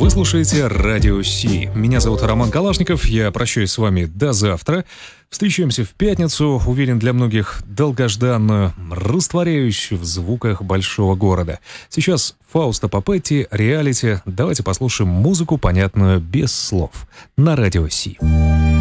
Вы слушаете Радио Си. Меня зовут Роман Калашников. Я прощаюсь с вами до завтра. Встречаемся в пятницу. Уверен, для многих долгожданную, растворяющую в звуках большого города. Сейчас Фауста Папетти, реалити. Давайте послушаем музыку, понятную без слов. На Радио Си.